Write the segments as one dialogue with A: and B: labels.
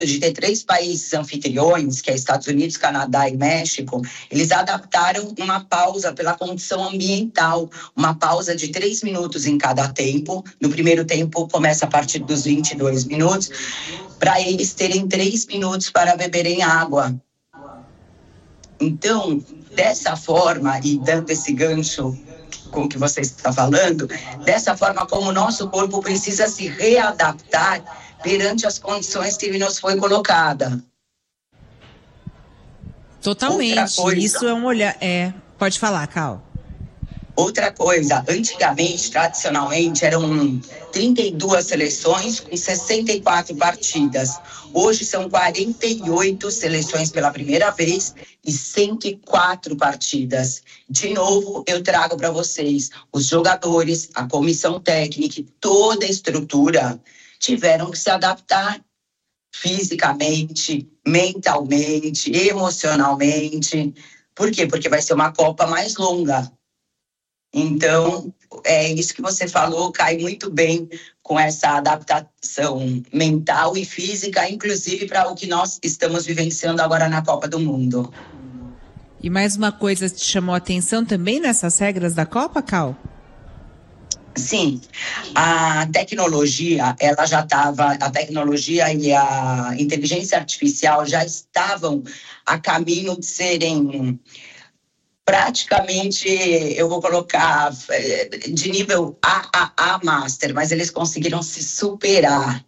A: de ter 3 países anfitriões, que é Estados Unidos, Canadá e México, eles adaptaram uma pausa pela condição ambiental, uma pausa de 3 minutos em cada tempo. No primeiro tempo começa a partir dos 22 minutos, para eles terem 3 minutos para beberem água. Então, dessa forma, e dando esse gancho com o que você está falando, dessa forma como o nosso corpo precisa se readaptar perante as condições que nos foi colocada.
B: Totalmente. Isso é um olhar. Pode falar, Cal.
A: Outra coisa, antigamente, tradicionalmente, eram 32 seleções com 64 partidas. Hoje são 48 seleções pela primeira vez e 104 partidas. De novo, eu trago para vocês, os jogadores, a comissão técnica, toda a estrutura tiveram que se adaptar fisicamente, mentalmente, emocionalmente. Por quê? Porque vai ser uma Copa mais longa. Então, isso que você falou cai muito bem com essa adaptação mental e física, inclusive para o que nós estamos vivenciando agora na Copa do Mundo.
B: E mais uma coisa te chamou a atenção também nessas regras da Copa, Cal?
A: Sim, a tecnologia e a inteligência artificial já estavam a caminho de serem praticamente, eu vou colocar, de nível AAA Master, mas eles conseguiram se superar.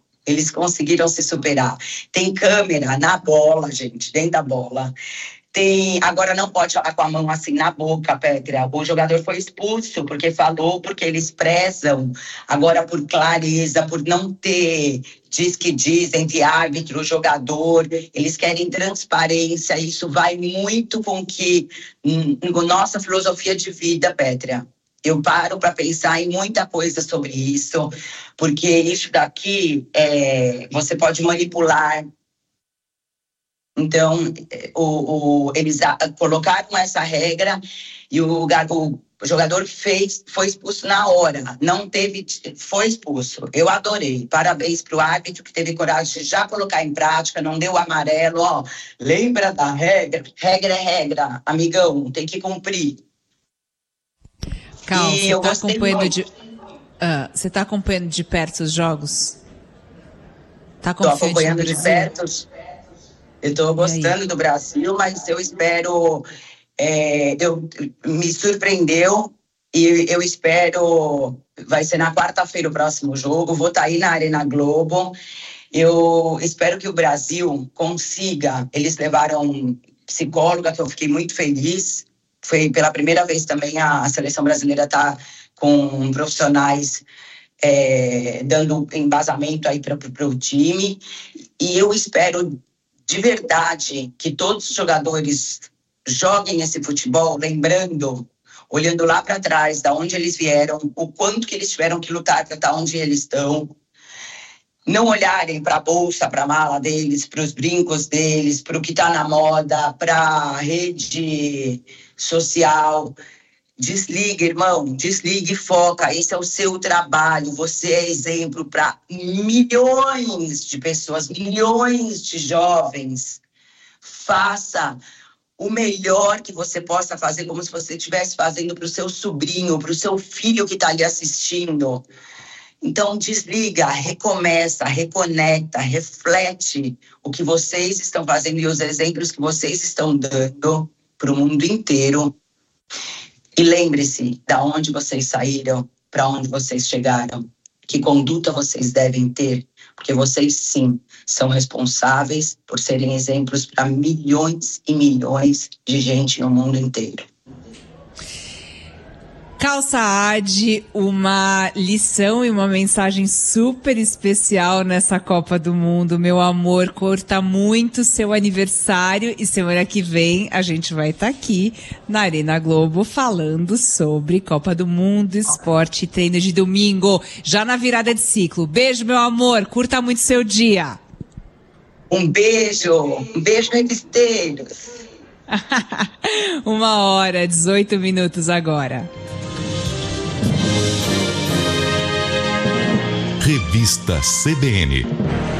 A: Tem câmera na bola, gente, dentro da bola. Agora não pode falar com a mão assim na boca, Petra. O jogador foi expulso porque eles prezam agora por clareza, por não ter diz entre árbitro e jogador. Eles querem transparência. Isso vai muito com nossa filosofia de vida, Petra. Eu paro para pensar em muita coisa sobre isso, porque isso daqui você pode manipular. Então, eles colocaram essa regra e o jogador foi expulso na hora. Foi expulso. Eu adorei. Parabéns para o árbitro que teve coragem de já colocar em prática, não deu amarelo. Lembra da regra? Regra é regra, amigão, tem que cumprir.
B: Cal, você está acompanhando de perto os jogos?
A: Estou acompanhando de perto. Eu estou gostando do Brasil, mas eu espero... me surpreendeu e eu espero... Vai ser na quarta-feira o próximo jogo. Vou estar aí na Arena Globo. Eu espero que o Brasil consiga... Eles levaram psicóloga, que eu fiquei muito feliz. Foi pela primeira vez também a seleção brasileira está com profissionais dando embasamento aí para o time. E eu espero... de verdade, que todos os jogadores joguem esse futebol, olhando lá para trás, da onde eles vieram, o quanto que eles tiveram que lutar para estar onde eles estão. Não olharem para a bolsa, para a mala deles, para os brincos deles, para o que está na moda, para a rede social. Desliga, irmão, desliga e foca. Esse é o seu trabalho. Você é exemplo para milhões de pessoas, milhões de jovens. Faça o melhor que você possa fazer, como se você estivesse fazendo para o seu sobrinho, para o seu filho que está ali assistindo. Então, desliga, recomeça, reconecta, reflete o que vocês estão fazendo e os exemplos que vocês estão dando para o mundo inteiro. E lembre-se de onde vocês saíram, para onde vocês chegaram, que conduta vocês devem ter, porque vocês, sim, são responsáveis por serem exemplos para milhões e milhões de gente no mundo inteiro.
B: Cal Saad, uma lição e uma mensagem super especial nessa Copa do Mundo. Meu amor, curta muito seu aniversário e semana que vem a gente vai estar aqui na Arena Globo falando sobre Copa do Mundo, esporte e treino de domingo, já na virada de ciclo. Beijo, meu amor, curta muito seu dia.
A: Um beijo revisteiros.
B: 1h, 18 minutos agora.
C: Revista CBN.